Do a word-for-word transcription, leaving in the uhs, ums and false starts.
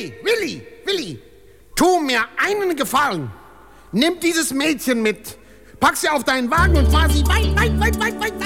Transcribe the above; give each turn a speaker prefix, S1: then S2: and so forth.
S1: Willi, Willi, Willi, tu mir einen Gefallen. Nimm dieses Mädchen mit, pack sie auf deinen Wagen und fahr sie weit, weit, weit, weit, weit,